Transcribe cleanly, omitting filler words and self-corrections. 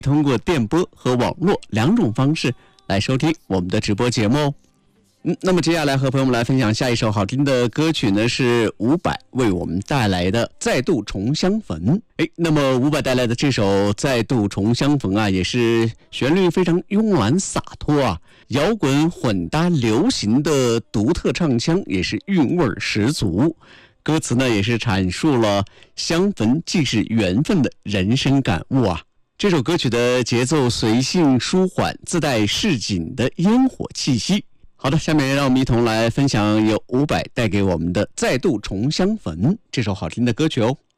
通过电波和网络两种方式来收听我们的直播节目哦。那么接下来和朋友们来分享下一首好听的歌曲呢，是伍佰为我们带来的《再度重相逢》。那么伍佰带来的这首《再度重相逢》啊，也是旋律非常慵懒洒脱啊，摇滚混搭流行的独特唱腔也是韵味十足。歌词呢也是阐述了相逢即是缘分的人生感悟啊。这首歌曲的节奏随性舒缓，自带市井的烟火气息。好的，下面让我们一同来分享由伍佰带给我们的《再度重相逢》这首好听的歌曲哦。